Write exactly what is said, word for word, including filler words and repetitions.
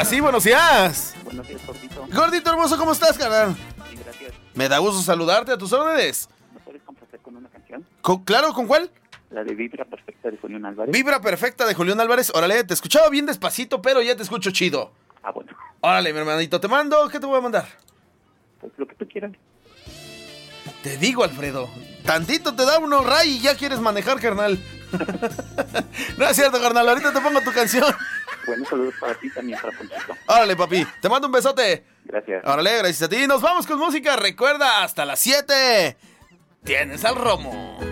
sí, buenos días. Buenos días, gordito. Gordito hermoso, ¿cómo estás, carnal? Sí, gracias. Me da gusto saludarte, a tus órdenes. ¿Me puedes complacer con una canción? ¿Con, claro, ¿con cuál? La de Vibra Perfecta de Julián Álvarez. Vibra Perfecta de Julián Álvarez. Órale, te escuchaba bien despacito, pero ya te escucho chido. Ah, bueno. Órale, mi hermanito, te mando, ¿qué te voy a mandar? Pues lo que tú quieras. Te digo, Alfredo, tantito te da uno ray y ya quieres manejar, carnal. No es cierto, carnal, ahorita te pongo tu canción. Bueno, saludos para ti también, para Ponchito. Órale, papi, te mando un besote. Gracias. Órale, gracias a ti. Nos vamos con música. Recuerda, hasta las siete. Tienes al Romo.